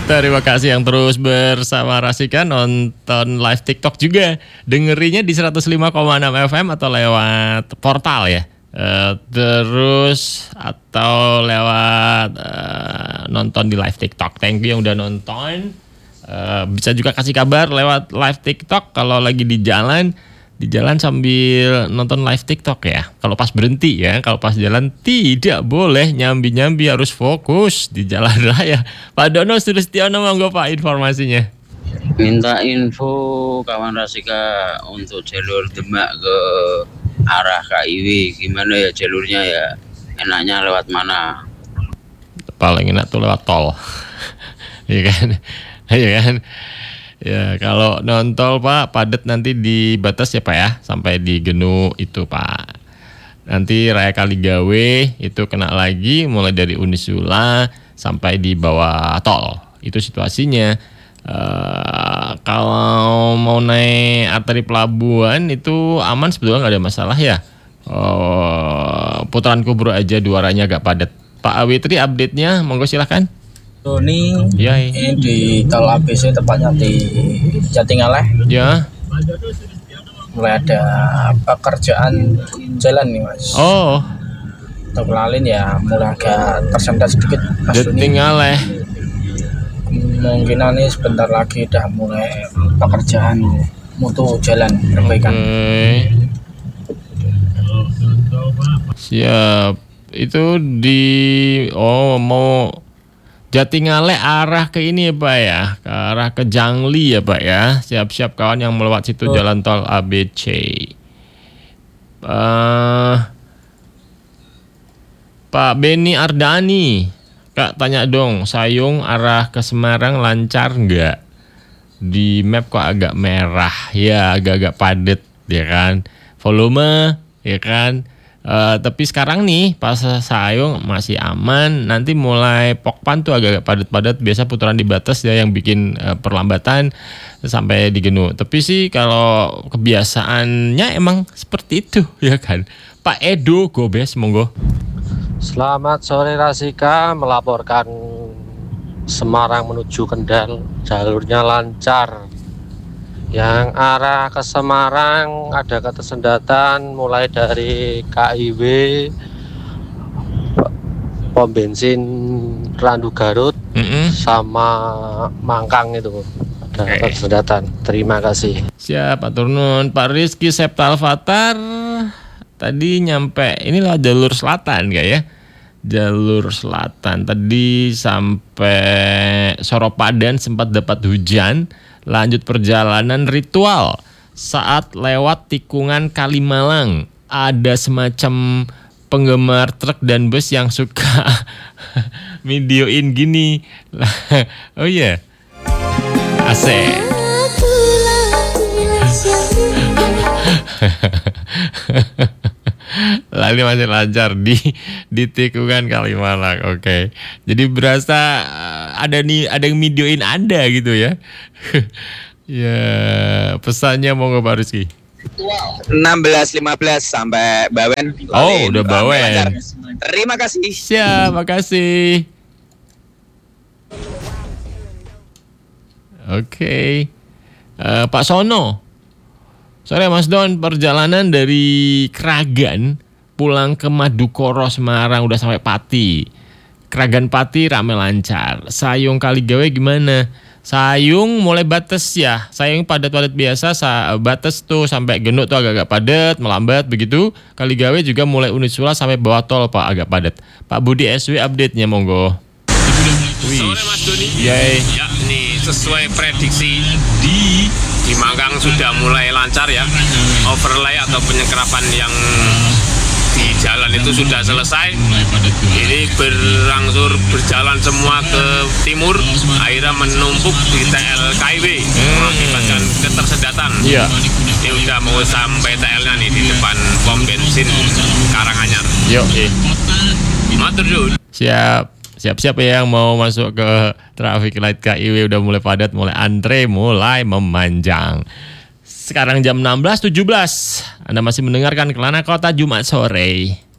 Terima kasih yang terus bersama Rasika, nonton live TikTok juga. Dengerinnya di 105,6 FM atau lewat portal ya. Terus atau lewat nonton di live TikTok. Thank you yang udah nonton. Bisa juga kasih kabar lewat live TikTok kalau lagi di jalan sambil nonton live TikTok ya. Kalau pas berhenti ya, kalau pas jalan tidak boleh nyambi-nyambi, harus fokus di jalan raya. Pak Dono Sulistiono, monggo Pak informasinya. Minta info kawan Rasika untuk jalur Demak ke arah KIW, gimana ya jalurnya ya? Enaknya lewat mana? Paling enak tuh lewat tol. Iya kan? Iya kan? Ya kalau non-tol Pak, padat nanti di batas ya Pak ya, sampai di Genu itu Pak. Nanti Raya Kaligawe itu kena lagi mulai dari Unisula sampai di bawah tol. Itu situasinya. Kalau mau naik arteri pelabuhan itu aman sebetulnya, nggak ada masalah ya. Putaran Kubro aja dua arahnya agak padat. Pak Awitri update-nya, monggo silahkan. Ini di tol ABC, tepatnya di Jatingaleh. Ya. Mulai ada pekerjaan jalan nih Mas. Oh. Untuk lalin ya mulai agak tersendat sedikit Mas. Jatingaleh. Kemungkinan ini sebentar lagi udah mulai pekerjaan mutu jalan perbaikan. Siap. Itu di mau Jatingaleh arah ke ini ya Pak ya, ke arah ke Jangli ya Pak ya. Siap-siap kawan yang melewat situ jalan tol ABC. Pak Beni Ardani, Kak tanya dong, Sayung arah ke Semarang lancar nggak? Di map kok agak merah, ya agak-agak padat ya kan. Volume ya kan. Tapi sekarang nih pas Sayung masih aman, nanti mulai Pokpan tuh agak padat-padat, biasa putaran di batas ya yang bikin perlambatan sampai di Genu. Tapi sih kalau kebiasaannya emang seperti itu ya kan. Pak Edo Gobes, monggo. Selamat sore Rasika, melaporkan Semarang menuju Kendal jalurnya lancar. Yang arah ke Semarang ada ketersendatan mulai dari KIW, pom bensin Randu Garut, sama Mangkang itu ada ketersendatan. Terima kasih. Siap, Pak Turnun. Pak Rizky Septa Alfatar tadi nyampe inilah jalur selatan gak ya? Jalur selatan tadi sampai Soropadan sempat dapat hujan. Lanjut perjalanan ritual saat lewat tikungan Kalimalang. Ada semacam penggemar truk dan bus yang suka videoin gini. Oh iya, asik. Lalu masih lancar di tikungan Kalimalang. Oke. Jadi berasa ada yang videoin Anda gitu ya. Ya, pesannya monggo Pak Rizky. 16.15 sampai Bawen. Oh, udah Bawen. Terima kasih. Siap, makasih. Oke. Pak Sono. Sore Mas Don, perjalanan dari Kragan pulang ke Madukoro Semarang udah sampai Pati. Kragan Pati rame lancar. Sayung Kaligawe gimana? Sayung mulai batas ya. Sayung padat-padat biasa, batas tuh sampai Genuk tuh agak-agak padat, melambat begitu. Kaligawe juga mulai Unisula sampai bawah tol Pak agak padat. Pak Budi SW update-nya monggo. Sore Mas Doni. Yay. Ya, ini sesuai prediksi di Mangkang sudah mulai lancar ya. Overlay atau penyekerapan yang di jalan itu sudah selesai. Ini berangsur berjalan semua ke timur, akhirnya menumpuk di TL KIW mengakibatkan ketersendatan. Iya. Ini udah mau sampai TL-nya nih di depan pom bensin Karanganyar. Yo, Matur nuwun. Siap-siap ya yang mau masuk ke traffic light KIW udah mulai padat, mulai antre, mulai memanjang. Sekarang jam 16.17. Anda masih mendengarkan Kelana Kota Jumat sore.